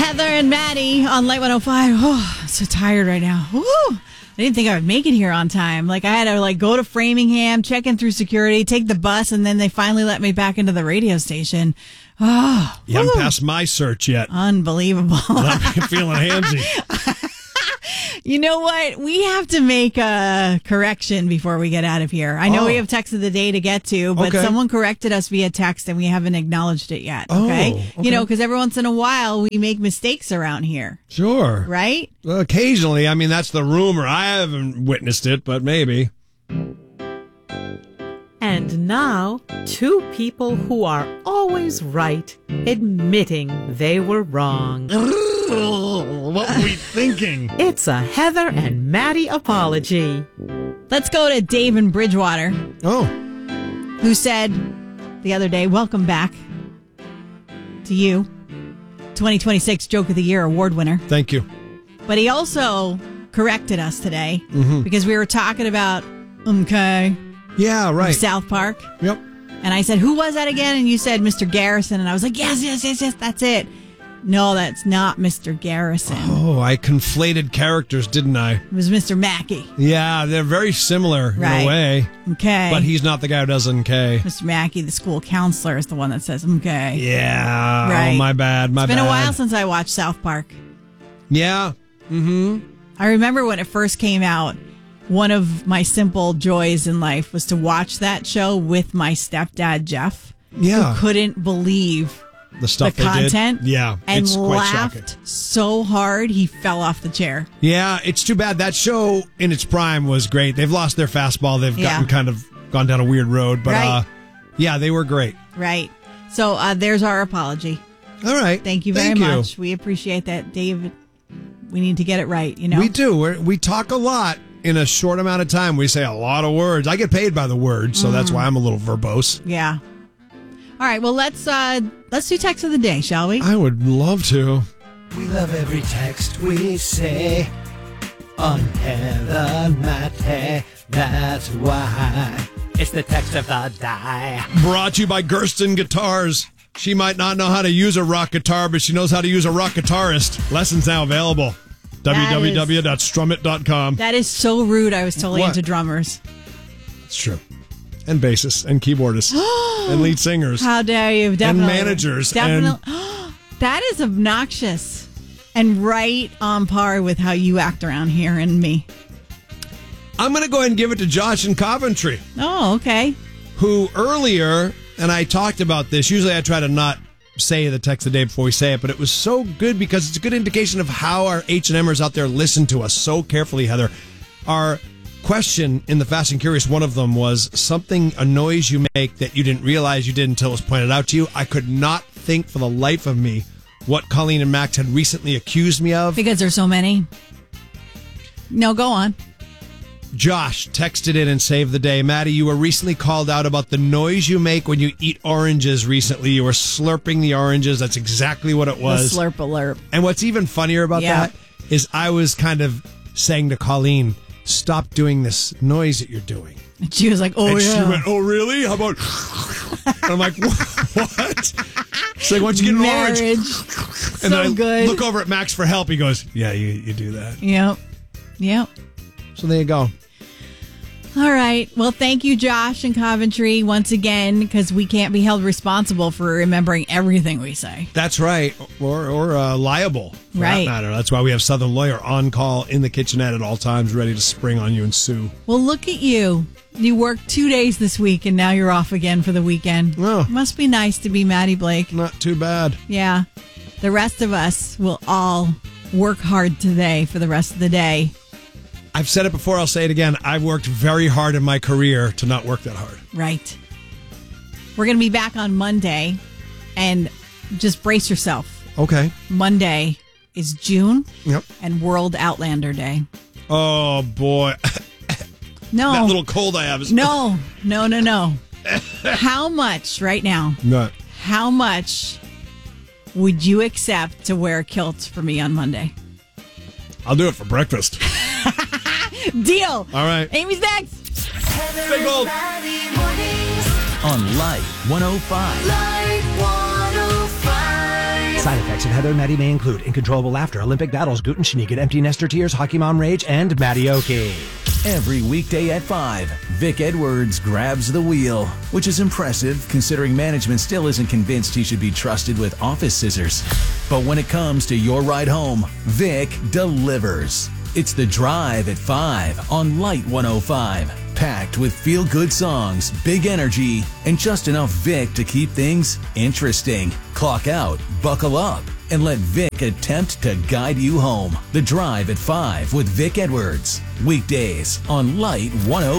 Heather and Maddie on Light 105. Oh, I'm so tired right now. Woo! I didn't think I would make it here on time. I had to go to Framingham, check in through security, take the bus, and then they finally let me back into the radio station. Oh, you haven't passed my search yet. Unbelievable. I'm feeling handsy. You know what? We have to make a correction before we get out of here. I know we have text of the day to get to, but someone corrected us via text and we haven't acknowledged it yet. Okay. Because every once in a while we make mistakes around here. Sure. Right? Well, occasionally. I mean, that's the rumor. I haven't witnessed it, but maybe. And now, two people who are always right, admitting they were wrong. What were we thinking? It's a Heather and Maddie apology. Let's go to Dave in Bridgewater. Oh. Who said the other day, welcome back to you, 2026 Joke of the Year award winner. Thank you. But he also corrected us today because we were talking about Yeah, right. South Park. Yep. And I said, who was that again? And you said Mr. Garrison. And I was like, yes, that's it. No, that's not Mr. Garrison. Oh, I conflated characters, didn't I? It was Mr. Mackey. Yeah, they're very similar in a way. Okay. But he's not the guy who does okay. Mr. Mackey, the school counselor, is the one that says okay. Yeah. Right. Oh, my bad. It's been a while since I watched South Park. Yeah. Mm-hmm. I remember when it first came out, one of my simple joys in life was to watch that show with my stepdad, Jeff. Yeah. Who couldn't believe the stuff the content. Yeah. And it's quite laughed shocking. so hard he fell off the chair. Yeah, it's too bad. That show in its prime was great. They've lost their fastball. They've gone down a weird road. But yeah, they were great. Right. So there's our apology. All right. Thank you very much. We appreciate that, David. We need to get it right, We do. We talk a lot in a short amount of time. We say a lot of words. I get paid by the word, so that's why I'm a little verbose. Yeah. All right, well, let's do text of the day, shall we? I would love to. We love every text we say on Heather Matte. That's why it's the text of the day. Brought to you by Gersten Guitars. She might not know how to use a rock guitar, but she knows how to use a rock guitarist. Lessons now available. www.strummit.com. That is so rude. I was totally into drummers. It's true. And bassists and keyboardists and lead singers. How dare you? Definitely. And managers. Definitely. That is obnoxious and right on par with how you act around here and me. I'm going to go ahead and give it to Josh in Coventry. Oh, okay. Who earlier, and I talked about this, usually I try to not say the text the day before we say it, but it was so good because it's a good indication of how our H&Mers out there listen to us so carefully, Heather. Our question in the Fast and Curious, one of them was a noise you make that you didn't realize you did until it was pointed out to you. I could not think for the life of me what Colleen and Max had recently accused me of. Because there's so many. No, go on. Josh texted in and saved the day. Maddie, you were recently called out about the noise you make when you eat oranges recently. You were slurping the oranges. That's exactly what it was. The slurp alert. And what's even funnier about that is I was kind of saying to Colleen, stop doing this noise that you're doing. And she was like, She went, oh, really? How about... And I'm like, what? She's like, why don't you get an orange? And then I look over at Max for help. He goes, yeah, you do that. Yep. So there you go. All right. Well, thank you, Josh in Coventry, once again, because we can't be held responsible for remembering everything we say. That's right. Or liable, for that matter. That's why we have Southern Lawyer on call in the kitchenette at all times, ready to spring on you and sue. Well, look at you. You worked 2 days this week, and now you're off again for the weekend. Oh. Must be nice to be Maddie Blake. Not too bad. Yeah. The rest of us will all work hard today for the rest of the day. I've said it before, I'll say it again. I've worked very hard in my career to not work that hard. Right. We're going to be back on Monday, and just brace yourself. Okay. Monday is June Yep. and World Outlander Day. Oh, boy. No. That little cold I have is... No. How much, right now, how much would you accept to wear a kilt for me on Monday? I'll do it for breakfast. Deal. All right. Amy's next. Big old. On Light 105. Light 105. Side effects of Heather and Maddie may include uncontrollable laughter, Olympic battles, gluten sneak, empty nester tears, hockey mom rage, and Maddie-oki. Every weekday at 5, Vic Edwards grabs the wheel, which is impressive considering management still isn't convinced he should be trusted with office scissors. But when it comes to your ride home, Vic delivers. It's The Drive at 5 on Light 105. Packed with feel-good songs, big energy, and just enough Vic to keep things interesting. Clock out, buckle up, and let Vic attempt to guide you home. The Drive at 5 with Vic Edwards. Weekdays on Light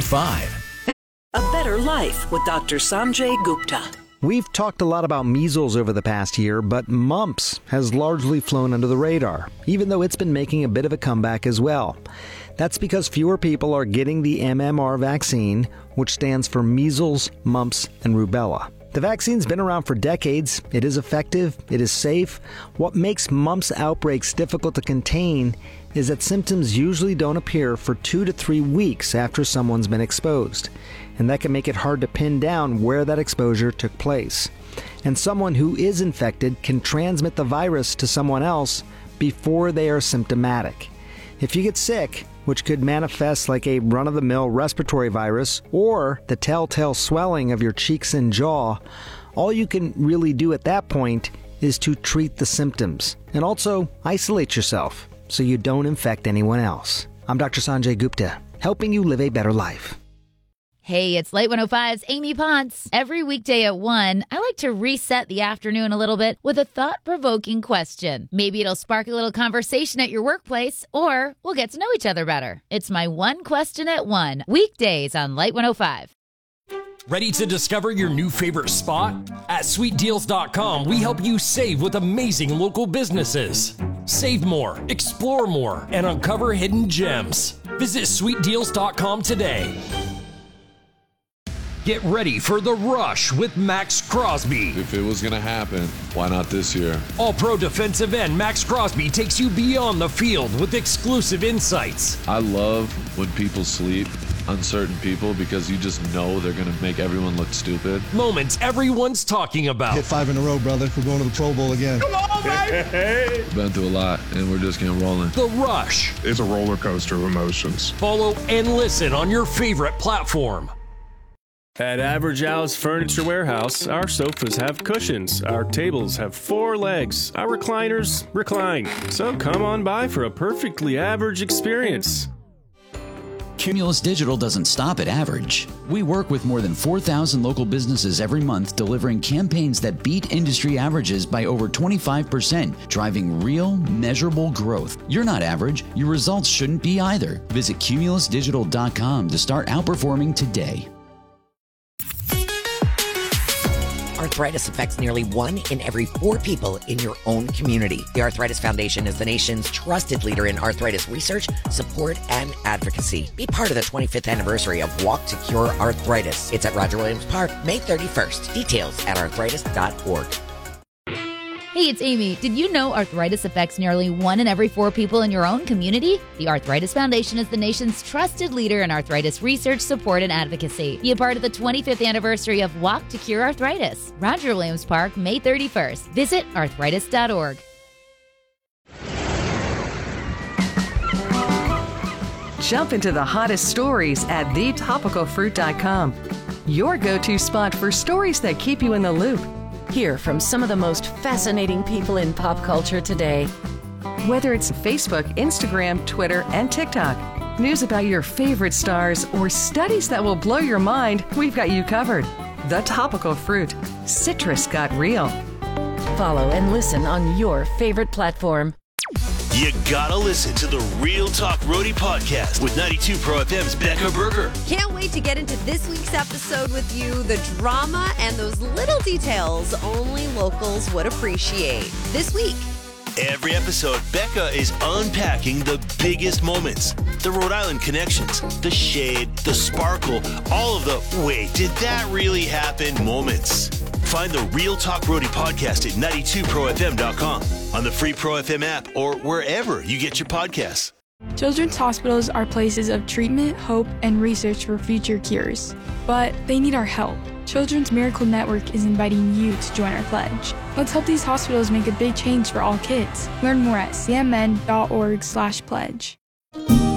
105. A Better Life with Dr. Sanjay Gupta. We've talked a lot about measles over the past year, but mumps has largely flown under the radar, even though it's been making a bit of a comeback as well. That's because fewer people are getting the MMR vaccine, which stands for measles, mumps, and rubella. The vaccine's been around for decades. It is effective. It is safe. What makes mumps outbreaks difficult to contain is that symptoms usually don't appear for 2 to 3 weeks after someone's been exposed. And that can make it hard to pin down where that exposure took place. And someone who is infected can transmit the virus to someone else before they are symptomatic. If you get sick, which could manifest like a run-of-the-mill respiratory virus or the telltale swelling of your cheeks and jaw, all you can really do at that point is to treat the symptoms and also isolate yourself so you don't infect anyone else. I'm Dr. Sanjay Gupta, helping you live a better life. Hey, it's Light 105's Amy Ponce. Every weekday at 1, I like to reset the afternoon a little bit with a thought-provoking question. Maybe it'll spark a little conversation at your workplace, or we'll get to know each other better. It's my One Question at 1, weekdays on Light 105. Ready to discover your new favorite spot? At SweetDeals.com, we help you save with amazing local businesses. Save more, explore more, and uncover hidden gems. Visit SweetDeals.com today. Get ready for The Rush with Max Crosby. If it was going to happen, why not this year? All-pro defensive end Max Crosby takes you beyond the field with exclusive insights. I love when people sleep, uncertain people, because you just know they're going to make everyone look stupid. Moments everyone's talking about. Hit 5 in a row, brother. We're going to the Pro Bowl again. Come on, baby! Been through a lot, and we're just getting rolling. The Rush. It's a roller coaster of emotions. Follow and listen on your favorite platform. At Average Al's Furniture Warehouse, our sofas have cushions, our tables have 4 legs, our recliners recline. So come on by for a perfectly average experience. Cumulus Digital doesn't stop at average. We work with more than 4,000 local businesses every month, delivering campaigns that beat industry averages by over 25%, driving real, measurable growth. You're not average. Your results shouldn't be either. Visit cumulusdigital.com to start outperforming today. Arthritis affects nearly 1 in every 4 people in your own community. The Arthritis Foundation is the nation's trusted leader in arthritis research, support, and advocacy. Be part of the 25th anniversary of Walk to Cure Arthritis. It's at Roger Williams Park, May 31st. Details at arthritis.org. Hey, it's Amy. Did you know arthritis affects nearly 1 in every 4 people in your own community? The Arthritis Foundation is the nation's trusted leader in arthritis research, support, and advocacy. Be a part of the 25th anniversary of Walk to Cure Arthritis. Roger Williams Park, May 31st. Visit arthritis.org. Jump into the hottest stories at thetopicalfruit.com. Your go-to spot for stories that keep you in the loop. Hear from some of the most fascinating people in pop culture today. Whether it's Facebook, Instagram, Twitter, and TikTok, news about your favorite stars, or studies that will blow your mind, we've got you covered. The Topical Fruit. Citrus got real. Follow and listen on your favorite platform. You gotta listen to the Real Talk Roadie podcast with 92 Pro FM's Becca Berger. Can't wait to get into this week's episode with you. The drama and those little details only locals would appreciate. This week. Every episode, Becca is unpacking the biggest moments. The Rhode Island connections, the shade, the sparkle, all of the wait, did that really happen moments. Find the Real Talk Roadie podcast at 92profm.com, on the free Pro FM app, or wherever you get your podcasts. Children's hospitals are places of treatment, hope, and research for future cures. But they need our help. Children's Miracle Network is inviting you to join our pledge. Let's help these hospitals make a big change for all kids. Learn more at cmn.org/pledge.